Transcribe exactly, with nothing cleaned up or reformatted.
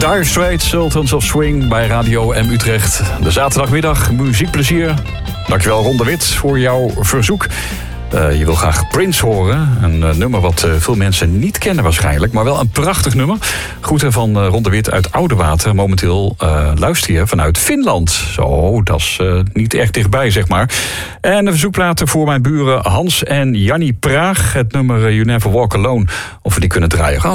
Dire Straits, Sultans of Swing bij Radio M Utrecht. De zaterdagmiddag, muziekplezier. Dankjewel Ron de Wit voor jouw verzoek. Uh, je wil graag Prince horen. Een uh, nummer wat uh, veel mensen niet kennen waarschijnlijk. Maar wel een prachtig nummer. Groeten van uh, Ron de Wit uit Oudewater. Momenteel uh, luister je vanuit Finland. Zo, dat is uh, niet echt dichtbij, zeg maar. En de verzoekplaten voor mijn buren Hans en Jannie Praag. Het nummer uh, You Never Walk Alone. Of we die kunnen draaien.